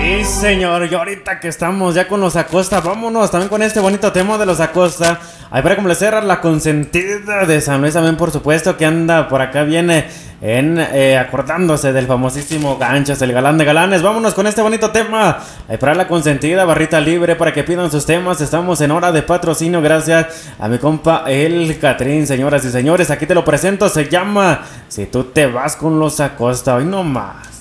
Sí, señor, y ahorita que estamos ya con los Acosta, vámonos también con este bonito tema de los Acosta. Ahí para complacer la consentida de San Luis también, por supuesto, que anda por acá, viene acordándose del famosísimo Ganchos, el galán de galanes. Vámonos con este bonito tema. Ahí para la consentida, barrita libre para que pidan sus temas. Estamos en hora de patrocinio, gracias a mi compa el Catrín, señoras y señores. Aquí te lo presento, se llama Si tú te vas con los Acosta. Hoy no más.